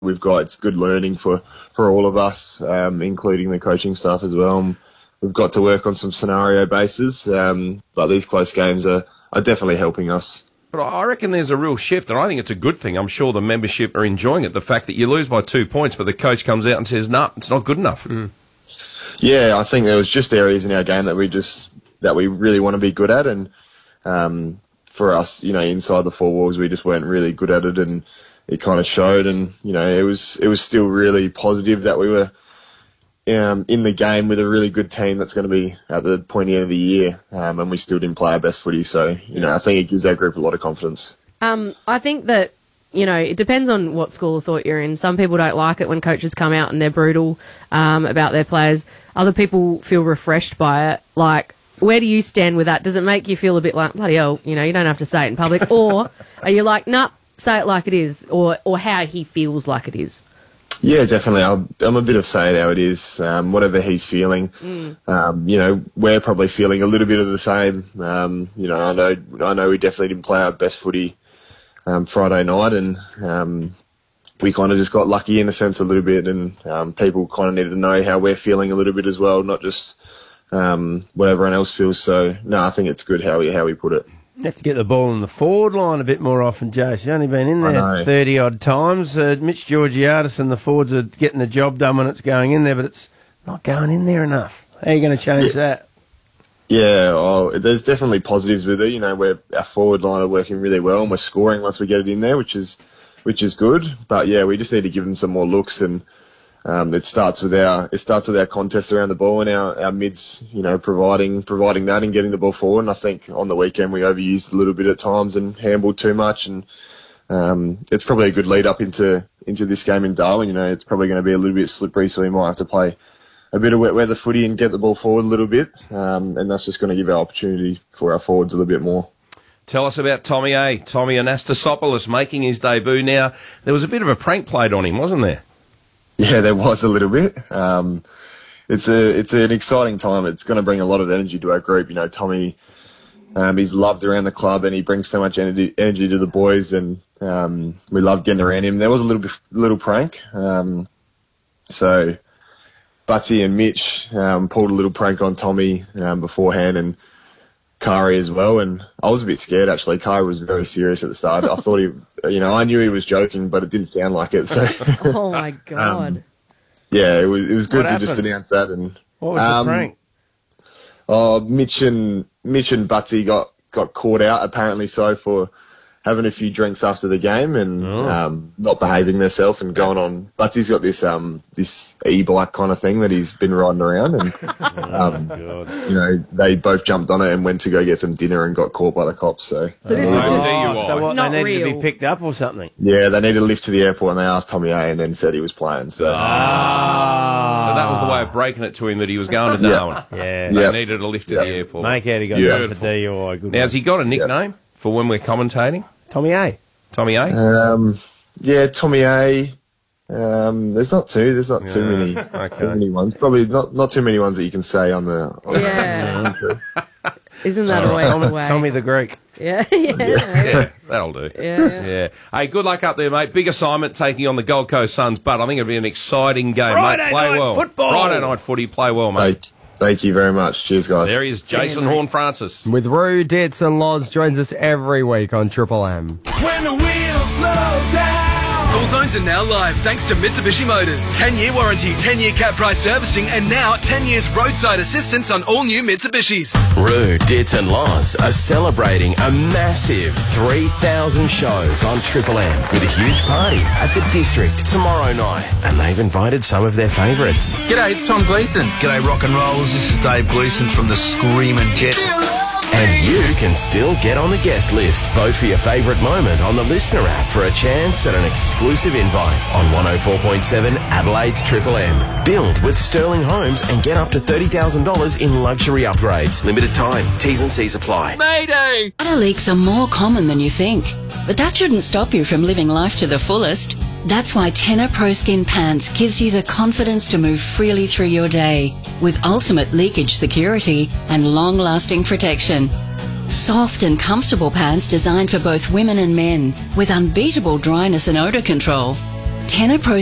we've got. It's good learning for all of us, including the coaching staff as well. We've got to work on some scenario bases, but these close games are definitely helping us. But I reckon there's a real shift, and I think it's a good thing. I'm sure the membership are enjoying it, the fact that you lose by 2 points, but the coach comes out and says, no, it's not good enough. Yeah, I think there was just areas in our game that we really want to be good at, and for us, inside the four walls, we just weren't really good at it, and it kind of showed. And it was still really positive that we were in the game with a really good team that's going to be at the pointy end of the year, and we still didn't play our best footy. So I think it gives our group a lot of confidence. I think that it depends on what school of thought you're in. Some people don't like it when coaches come out and they're brutal about their players. Other people feel refreshed by it. Like, where do you stand with that? Does it make you feel a bit like, bloody hell, you don't have to say it in public? Or are you like, nah, say it like it is, or how he feels like it is? Yeah, definitely. I'm a bit of say it how it is. Whatever he's feeling, we're probably feeling a little bit of the same. I know we definitely didn't play our best footy Friday night, and we kind of just got lucky in a sense a little bit, and people kind of needed to know how we're feeling a little bit as well, not just what everyone else feels. So, no, I think it's good how we put it. You have to get the ball in the forward line a bit more often, Jace. You've only been in there 30-odd times. Mitch Georgiadis and the forwards are getting the job done when it's going in there, but it's not going in there enough. How are you going to change that? Yeah, there's definitely positives with it. Where our forward line are working really well, and we're scoring once we get it in there, which is good. But yeah, we just need to give them some more looks, and it starts with our contests around the ball and our mids, providing that and getting the ball forward. And I think on the weekend we overused a little bit at times and handballed too much. And it's probably a good lead up into this game in Darwin. It's probably going to be a little bit slippery, so we might have to play a bit of wet weather footy and get the ball forward a little bit. And that's just going to give our opportunity for our forwards a little bit more. Tell us about Tommy A. Tommy Anastasopoulos making his debut now. There was a bit of a prank played on him, wasn't there? Yeah, there was a little bit. It's an exciting time. It's going to bring a lot of energy to our group. Tommy, he's loved around the club, and he brings so much energy to the boys, and we love getting around him. There was a little prank. So Butsy and Mitch pulled a little prank on Tommy beforehand, and Kari as well, and I was a bit scared actually. Kari was very serious at the start. I thought I knew he was joking, but it didn't sound like it. So, oh my god! Yeah, it was good to just announce that. And what was the prank? Mitch and Butsy got caught out apparently for having a few drinks after the game and not behaving themselves and going on. Butsy's got this e-bike kind of thing that he's been riding around, and they both jumped on it and went to go get some dinner and got caught by the cops. So this was just what, not they needed real. to be picked up or something? Yeah, they needed a lift to the airport, and they asked Tommy A, and then said he was playing. So So that was the way of breaking it to him that he was going to Darwin. They needed a lift to the airport. Make out he got done for DUI. Good now, has he got a nickname for when we're commentating? Tommy A. Tommy A? Yeah, Tommy A. There's not too many too many ones. Probably not too many ones that you can say on the Isn't that always the way? Tommy the Greek. Yeah. That'll do. Yeah. Hey, good luck up there, mate. Big assignment taking on the Gold Coast Suns, but I think it'll be an exciting game, Friday mate. Play night well. football. Friday night footy. Play well, mate. Thank you very much. Cheers, guys. There he is, Jason Horne-Francis. With Roo, Ditz and Loz joins us every week on Triple M. When the wheels slow down. School zones are now live thanks to Mitsubishi Motors. 10-year warranty, 10-year cap price servicing, and now 10 years roadside assistance on all new Mitsubishis. Roo, Ditz and Loz are celebrating a massive 3,000 shows on Triple M with a huge party at the District tomorrow night. And they've invited some of their favourites. G'day, it's Tom Gleeson. G'day, rock and rolls. This is Dave Gleeson from the Screamin' Jets. And you can still get on the guest list. Vote for your favourite moment on the Listener app for a chance at an exclusive invite on 104.7 Adelaide's Triple M. Build with Sterling Homes and get up to $30,000 in luxury upgrades. Limited time. T's and C's apply. Mayday! Water leaks are more common than you think, but that shouldn't stop you from living life to the fullest. That's why Tenor Pro Skin Pants gives you the confidence to move freely through your day with ultimate leakage security and long-lasting protection. Soft and comfortable pants designed for both women and men with unbeatable dryness and odour control. Tenor Pro